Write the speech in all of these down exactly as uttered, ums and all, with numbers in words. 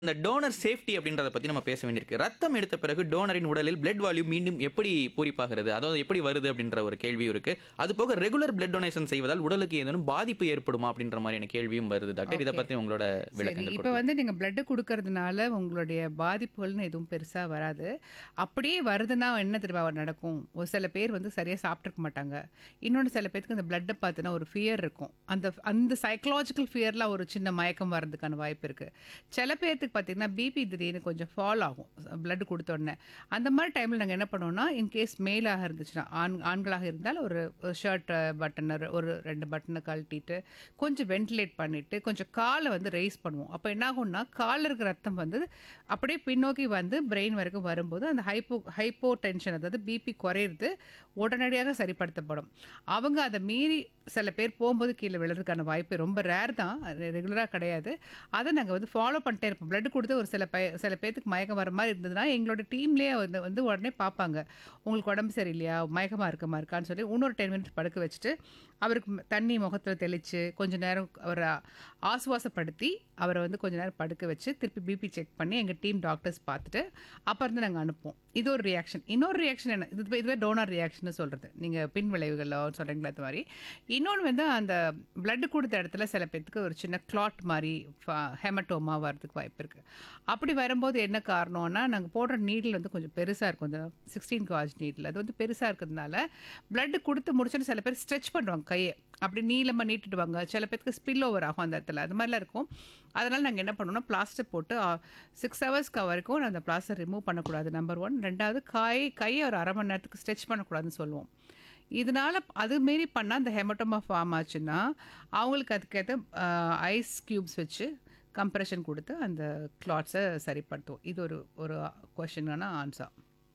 இந்த toner safety அப்படின்றத பத்தி நம்ம பேச வேண்டியிருக்கு. ரத்தம் எடுத்த பிறகு டோனரின் உடலில் பிளட் வால்யூம் மீண்டும் எப்படி பூரிப்பாகிறது? அதாவது எப்படி வருது அப்படின்ற ஒரு கேள்வியும் இருக்கு. அதுபோக ரெகுலர் பிளட் டொனேஷன் செய்வதால் உடலுக்கு ஏதேனும் பாதிப்பு ஏற்படுமா? அப்படின்ற மாதிரியான கேள்வியும் வருது டாக்டர். இத ஓகே. பத்தி உங்களோட சரி. விளக்கங்கள் இப்ப கொடுக்கலாம். வந்து நீங்க பிளட் குடுக்கறதுனால உங்களுடைய பாதிப்புகள்னு எதுவும் பெருசா வராது. அப்படியே வருதுன்னா என்ன தெரியுமா நடக்கும்? ஒரு சில பேர் வந்து சரியா சாப்பிட்டுருக்க மாட்டாங்க. இன்னொன்னு சில பேத்துக்கு இந்த பிளட்ட பார்த்தீன்னா ஒரு ஃபியர் இருக்கும். அந்த அந்த சைக்காலஜிக்கல் ஃபியர்ல ஒரு சின்ன மயக்கம் வர்றதுக்கான வாய்ப்பு இருக்கு. சில பேத்துக்கு பார்த்தீங்கன்னா பிபி திடீர்னு கொஞ்சம் ஃபால் ஆகும். பிளட் குடுத்த உடனே. அந்த மாரி டைம்ல நாங்க என்ன பண்ணுவோம்னா, இன்கேஸ் மேலாக இருந்துச்சுன்னா, ஆண் ஆண்களாக இருந்தால் ஒரு ஷர்ட் பட்டன் ஒரு ரெண்டு பட்டன கழட்டிட்டு, கொஞ்சம் வென்டிலேட் பண்ணிட்டு, கொஞ்சம் கால வந்து ரெய்ஸ் பண்ணுவோம். அப்ப என்ன ஆகும்னா, கால்ல இருக்கிற ரத்தம் வந்து அப்படியே பின்னோக்கி வந்து பிரெயின் வரைக்கும் வரும்போது, அந்த ஹைப்போ ஹைப்போ டென்ஷன் அதாவது பிபி குறையிறது உடனடியாக சரிப்படுத்தப்படும். அவங்க அத மீறி சில பேர் போம்போது கீழ விழுறதுக்கான வாய்ப்பு ரொம்ப ரேர் தான். ரெகுலரா கிடையாது. அத நாங்க வந்து ஃபாலோ பண்ணிட்டே இருப்போம். பிளட் குடுத்து ஒரு சில பே சில பேத்துக்கு மயக்கம் வர மாரி இருந்ததுன்னா, எங்களோட டீம்லயே வந்து வந்து உடனே பார்ப்பாங்க. உங்களுக்கு உடம்பு சரியில்லையா? மயக்கமா இருக்கமா இருக்கான்னு சொல்லி இன்னொரு பத்து மினிட்ஸ் படுக்க வச்சுட்டு, அவருக்கு ம- தண்ணி முகத்துல தெளிச்சு, கொஞ்ச நேரம் அவர ஆசுவாசப்படுத்தி, அவர வந்து கொஞ்ச நேரம் படுக்க வச்சு, திருப்பி பிபி செக் பண்ணி எங்க டீம் டாக்டர்ஸ் பார்த்துட்டு, அப்புறம் தான் நாங்க அனுப்புவோம். இது ஒரு ரியாக்ஷன். இன்னொரு ரியாக்ஷன் என்ன? இது இதுவே டோனர் ரியாக்ஷன்னு சொல்றது. நீங்க பின் விளைவுகள் சொல்றீங்களா அது மாரி. இன்னொன்னு வந்து அந்த பிளட் குடுத்த இடத்துல சில பேத்துக்கு ஒரு சின்ன கிளாட் மாரி ஃப ஹெமட்டோமா வரதுக்கு வாய்ப்பு இருக்கு. அப்படி வரும்போது என்ன காரணம்னா, நாங்க போடுற நீடில் வந்து கொஞ்சம் பெருசா இருக்கும். அந்த பதினாறு காஜ் நீடில். அது வந்து பெருசா இருக்கிறதுனால, பிளட் குடுத்து முடிச்சுட்டு சில பேர் ஸ்ட்ரெச் பண்ணுவாங்க கைய. அப்படி நீளமா நீட்டிடுவாங்க. சில பேத்துக்கு ஸ்பில் ஓவர் ஆகும் அந்த இடத்துல. அது மாரிலாம் இருக்கும். அதனால நாங்க என்ன பண்ணுவோம்னா, பிளாஸ்டர் போட்டு அ ஆறு ஹவர்ஸ்க்கு வரைக்கும் அந்த பிளாஸ்டர் ரிமூவ் பண்ணக்கூடாது. நம்பர் ஒன்று. ரெண்டாவது கை கைய ஒரு அரை மணி நேரத்துக்கு ஸ்ட்ரெச் பண்ணக்கூடாதுன்னு சொல்லுவோம். இதனால அது மீறி பண்ணா அந்த ஹெமட்டோமா ஃபார்ம் ஆச்சுன்னா, அவங்களுக்கு அதுக்கேத்த அ ஐஸ் கியூப்ஸ் வச்சு கம்ப்ரஷன் குடுத்து அந்த கிளாட்ஸ சரிப்படுத்துவோம். இது ஒரு ஒரு கொஸ்டினான ஆன்சர்.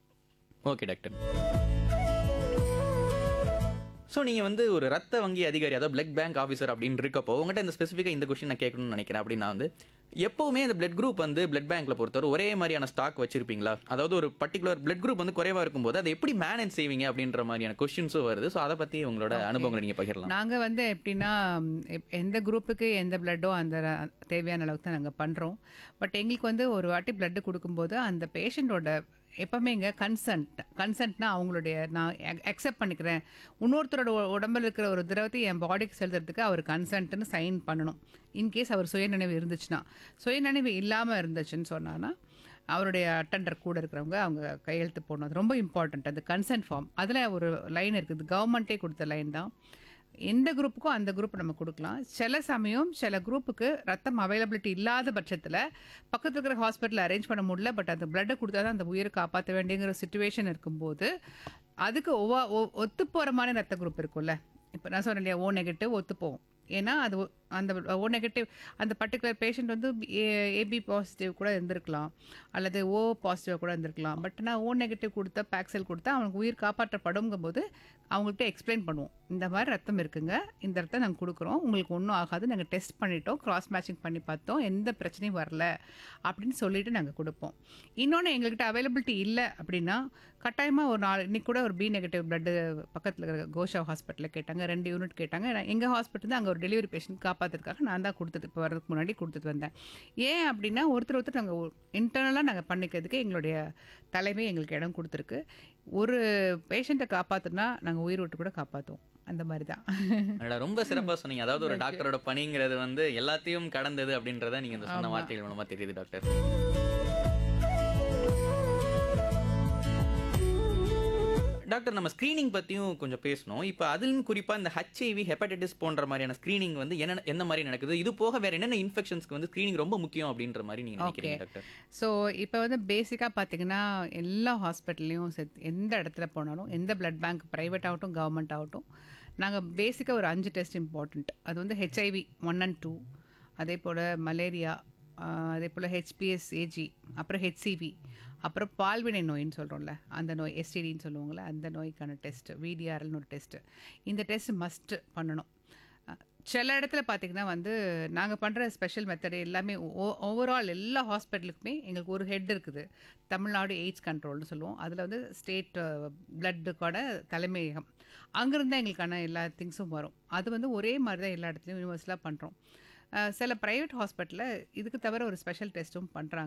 Okay doctor. ஸோ நீங்க வந்து ஒரு ரத்த வங்கி அதிகாரி, அதாவது பிளட் பேங்க் ஆஃபீசர் அப்படின்னு இருக்கப்போ, உங்கள்கிட்ட இந்த ஸ்பெசிஃபிக்கா இந்த கொஸ்டின் நான் கேட்கணும்னு நினைக்கிறேன். அப்படின்னா வந்து, எப்பவுமே இந்த பிளட் குரூப் வந்து பிளட் பேங்க்ல பொறுத்தவரை ஒரே மாதிரியான ஸ்டாக் வச்சிருப்பீங்களா? அதாவது ஒரு பர்ட்டிகுலர் பிளட் குரூப் வந்து குறைவா இருக்கும்போது, அதை எப்படி மேனேஜ் செய்வீங்க அப்படின்ற மாதிரியான கொஸ்டின்ஸும் வருது. ஸோ அத பத்தி உங்களோட ஓகே. அனுபவங்கள நீங்க பகிரலாம். நாங்க வந்து எப்படின்னா, ம், எப் எந்த குரூப்புக்கு எந்த பிளட்டோ அந்த ர தேவையான அளவுக்கு தான் நாங்க பண்றோம். பட் எங்களுக்கு வந்து ஒரு வாட்டி பிளட் குடுக்கும்போது, அந்த பேஷண்ட்டோட எப்பவுமேங்க கன்சென்ட் கன்சென்ட்னா அவங்களுடைய நான் அக்செப்ட் பண்ணிக்கிறேன். இன்னொருத்தரோட உ உடம்புல இருக்கிற ஒரு திரவத்தை என் பாடிக்கு செலுத்துறதுக்கு அவர் கன்சென்ட்ன்னு சைன் பண்ணணும். இன்கேஸ் அவர் சுயநினைவு இருந்துச்சுன்னா. சுயநினைவு இல்லாம இருந்துச்சுன்னு சொன்னான்னா, அவருடைய அட்டெண்டர் கூட இருக்கிறவங்க அவங்க கையெழுத்து போடணும். அது ரொம்ப இம்பார்ட்டன்ட். அந்த கன்சென்ட் ஃபார்ம். அதில ஒரு லைன் இருக்குது. கவர்மெண்ட்டே குடுத்த லைன் தான். எந்த குரூப்புக்கோ அந்த குரூப் நம்ம குடுக்கலாம். சில சமயம் சில குரூப்புக்கு ரத்தம் அவைலபிலிட்டி இல்லாத பட்சத்தில, பக்கத்துல இருக்கிற ஹாஸ்பிட்டல்ல அரேஞ்ச் பண்ண முடியல. பட் அந்த பிளட்ட குடுத்தா தான் அந்த உயிர காப்பாத்த வேண்டியங்கிற சிச்சுவேஷன் இருக்கும்போது, அதுக்கு ஒவ்வா ஒ ஒத்துப்போற மாரி ரத்த குரூப் இருக்கும்ல. இப்ப நான் சொன்னேன் இல்லையா? ஓ நெகட்டிவ் ஒத்துப்போகும். ஏன்னா, அது ஒ அந்த ஓ நெகட்டிவ் அந்த பர்ட்டிகுலர் பேஷண்ட் வந்து ஏ ஏபி பாசிட்டிவ் கூட இருந்திருக்கலாம். அல்லது ஓ பாசிட்டிவா கூட இருந்திருக்கலாம். பட் நான் ஓ நெகட்டிவ் குடுத்தா, பேக்செல் குடுத்தா அவனுக்கு உயிர் காப்பாற்றப்படுங்கும்போது, அவங்கள்ட்ட எக்ஸ்பிளைன் பண்ணுவோம். இந்த மாரி ரத்தம் இருக்குங்க. இந்த ரத்தம் நாங்க குடுக்குறோம். உங்களுக்கு ஒண்ணும் ஆகாது. நாங்க டெஸ்ட் பண்ணிட்டோம். கிராஸ் மேட்சிங் பண்ணி பார்த்தோம். எந்த பிரச்சனையும் வரல. அப்படின்னு சொல்லிட்டு நாங்க குடுப்போம். இன்னொன்னு எங்ககிட்ட அவைலபிலிட்டி இல்ல அப்படின்னா, கட்டாயமா ஒரு நாலு இன்னைக்கு கூட ஒரு பி நெகட்டிவ் பிளட் பக்கத்துல இருக்கிற கோஷா ஹாஸ்பிட்டல்ல கேட்டாங்க. ரெண்டு யூனிட் கேட்டாங்க. நான் எங்க ஹாஸ்பிட்டல் தான் அங்க ஒரு டெலிவரி பேஷண்ட் காப்பாத்துறதுக்காக நான் தான் குடுத்துட்டு இப்ப வர்றதுக்கு முன்னாடி குடுத்துட்டு வந்தேன். ஏன் அப்படின்னா, ஒருத்தர் ஒருத்தர் நாங்க இன்டர்னலா நாங்க பண்ணிக்கிறதுக்கு எங்களுடைய தலைமை எங்களுக்கு இடம் குடுத்துருக்கு. ஒரு பேஷண்ட்ட காப்பாத்துனா, நாங்க உயிர் விட்டு கூட காப்பாத்துவோம். அந்த மாரி தான். அடடா! ரொம்ப சிறப்பா சொன்னீங்க. அதாவது ஒரு ஓகே. டாக்டரோட பணிங்கிறது வந்து எல்லாத்தையும் கடந்தது அப்படின்றத நீங்க இந்த சொன்ன ஆமா. வார்த்தைகள் மூலமா தெரியுது டாக்டர். டாக்டர், நம்ம ஸ்கிரீனிங் பத்தியும் கொஞ்சம் பேசணும். இப்ப அதிலும் குறிப்பா இந்த ஹெச்ஐவி, ஹெப்படைட்டிஸ் போன்ற மாரியான ஸ்கிரீனிங் வந்து என்ன எந்த மாரி நடக்குது? இது போக வேற என்னென்ன இன்ஃபெக்ஷன்ஸ்க்கு வந்து ஸ்கிரீனிங் ரொம்ப முக்கியம் அப்படின்ற மாரி நீங்க ஓகே. நினைக்கிறீங்க டாக்டர்? ஸோ இப்போ வந்து பேசிக்கா பார்த்தீங்கன்னா, எல்லா ஹாஸ்பிட்டல்லையும் செத் எந்த இடத்துல போனாலும், எந்த பிளட் பேங்க் பிரைவேட் ஆகட்டும், கவர்மெண்ட் ஆகட்டும், நாங்க பேசிக்கா ஒரு அஞ்சு டெஸ்ட் இம்பார்ட்டன்ட். அது வந்து ஹெச்ஐவி ஒன் அண்ட் டூ, அதேபோல மலேரியா, அ அதேபோல ஹெச்பிஎஸ் ஏஜி, அப்புறம் ஹெச்சிவி, அப்புறம் பால்வினை நோயின்னு சொல்றோம்ல, அந்த நோய் எஸ்டிடின்னு சொல்லுவாங்கல்ல, அந்த நோய்க்கான டெஸ்ட், விடிஆர்எல்னு ஒரு டெஸ்ட். இந்த டெஸ்ட் மஸ்ட் பண்ணணும். அ சில இடத்துல பார்த்தீங்கன்னா வந்து, நாங்க பண்ற ஸ்பெஷல் மெத்தட் எல்லாமே ஓ ஓவரால் எல்லா ஹாஸ்பிட்டலுக்குமே எங்களுக்கு ஒரு ஹெட் இருக்குது. தமிழ்நாடு எய்ட்ஸ் கண்ட்ரோல்னு சொல்லுவோம். அதில வந்து ஸ்டேட் பிளட்டுக்கான தலைமையகம். அங்கிருந்து தான் எங்களுக்கான எல்லா திங்ஸும் வரும். அது வந்து ஒரே மாரி தான் எல்லா இடத்துலயும் யூனிவர்சலா பண்றோம். சில பிரைவேட் ஹாஸ்பிட்டலில் இதுக்கு தவிர ஒரு ஸ்பெஷல் டெஸ்ட்டும் பண்ணுறாங்க.